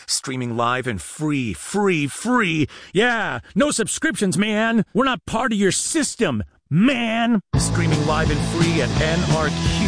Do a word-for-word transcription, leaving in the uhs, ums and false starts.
Streaming live and free, free, free. Yeah, no subscriptions, man. We're not part of your system, man. Streaming live and free at N R Q.